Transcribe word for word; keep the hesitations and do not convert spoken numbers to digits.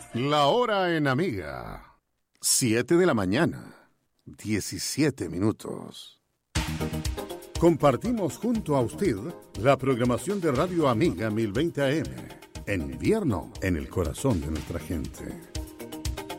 La hora en Amiga. Siete de la mañana. Diecisiete minutos. Compartimos junto a usted la programación de Radio Amiga mil veinte A M. En invierno, en el corazón de nuestra gente.